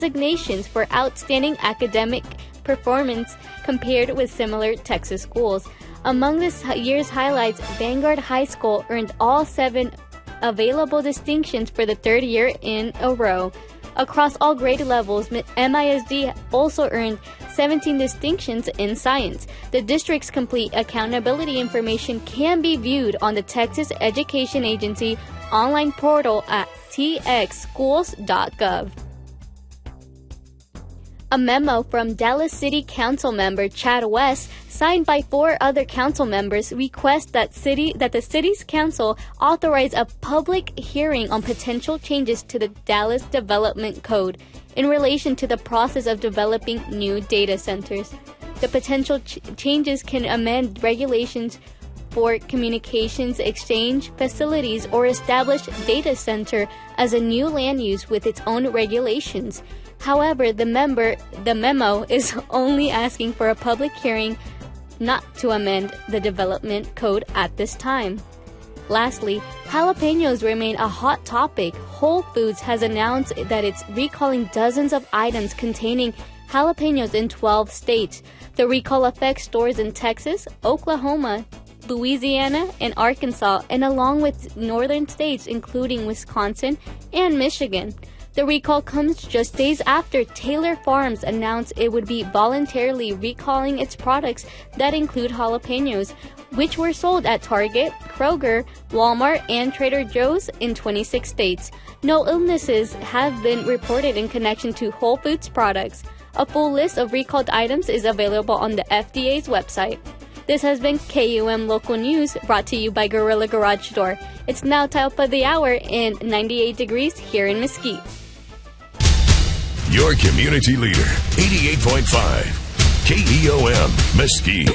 designations for outstanding academic performance compared with similar Texas schools. Among this year's highlights, Vanguard High School earned all 7 available distinctions for the 3rd year in a row. Across all grade levels, MISD also earned 17 distinctions in science. The district's complete accountability information can be viewed on the Texas Education Agency online portal at txschools.gov. A memo from Dallas City Council member Chad West, signed by 4 other council members, requests that the city's council authorize a public hearing on potential changes to the Dallas Development Code in relation to the process of developing new data centers. The potential changes can amend regulations for communications exchange facilities or establish data center as a new land use with its own regulations. However, the memo is only asking for a public hearing, not to amend the development code at this time. Lastly, jalapenos remain a hot topic. Whole Foods has announced that it's recalling dozens of items containing jalapenos in 12 states. The recall affects stores in Texas, Oklahoma, Louisiana, and Arkansas, and along with northern states including Wisconsin and Michigan. The recall comes just days after Taylor Farms announced it would be voluntarily recalling its products that include jalapenos, which were sold at Target, Kroger, Walmart, and Trader Joe's in 26 states. No illnesses have been reported in connection to Whole Foods products. A full list of recalled items is available on the FDA's website. This has been KUM Local News, brought to you by Gorilla Garage Door. It's now top of the hour and 98 degrees here in Mesquite. Your community leader, 88.5 KEOM Mesquite.